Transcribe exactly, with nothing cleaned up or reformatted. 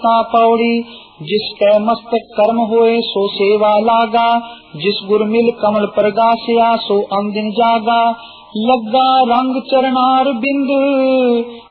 मुक्ता पौड़ी। जिसके मस्तक कर्म होए सो सेवा लागा, जिस गुर मिल कमल प्रगासिया सो अंदिन जागा। लग्गा रंग चरणार बिंद